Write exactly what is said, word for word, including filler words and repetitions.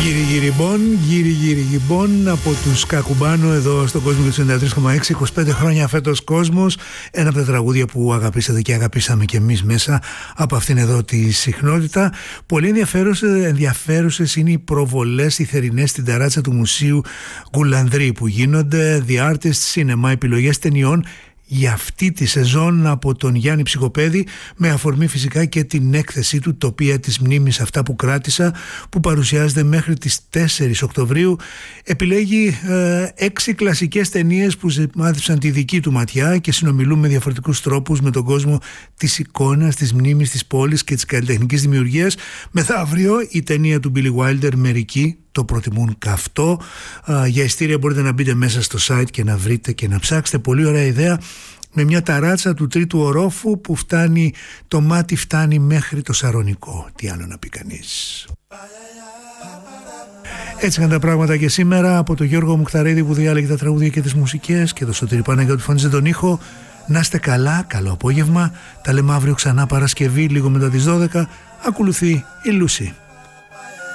Γύρι γύρι μπον, γύρι γύρι μπον από τους Κακουμπάνου εδώ στον κόσμο του ενενήντα τρία κόμμα έξι, είκοσι πέντε χρόνια φέτος κόσμος. Ένα από τα τραγούδια που αγαπήσατε και αγαπήσαμε και εμείς μέσα από αυτήν εδώ τη συχνότητα. Πολύ ενδιαφέρουσες είναι οι προβολές, οι θερινές στην ταράτσα του Μουσείου Γκουλανδρή που γίνονται. The Artist Cinema, επιλογές ταινιών για αυτή τη σεζόν από τον Γιάννη Ψυχοπέδη, με αφορμή φυσικά και την έκθεσή του «Τοπία της μνήμης, αυτά που κράτησα», που παρουσιάζεται μέχρι τις τέσσερις Οκτωβρίου. Επιλέγει ε, έξι κλασικές ταινίες που ζημάτισαν τη δική του ματιά και συνομιλούν με διαφορετικούς τρόπους με τον κόσμο της εικόνας, της μνήμης, της πόλης και της καλλιτεχνικής δημιουργίας. Μεθαύριο η ταινία του Billy Wilder «Μερικοί το προτιμούν καυτό». Α, για ειστήρια μπορείτε να μπείτε μέσα στο site και να βρείτε και να ψάξετε. Πολύ ωραία ιδέα, με μια ταράτσα του τρίτου ορόφου που φτάνει, το μάτι φτάνει μέχρι το Σαρονικό. Τι άλλο να πει κανείς. Έτσι είχαν τα πράγματα και σήμερα. Από τον Γιώργο Μουχταρίδη που διάλεγε τα τραγούδια και τις μουσικές, και το Σωτήρη Παναγιώτη που φώνησε τον ήχο. Να είστε καλά, καλό απόγευμα. Τα λέμε αύριο ξανά Παρασκευή λίγο μετά τις δώδεκα. Ακολουθεί η Λούση.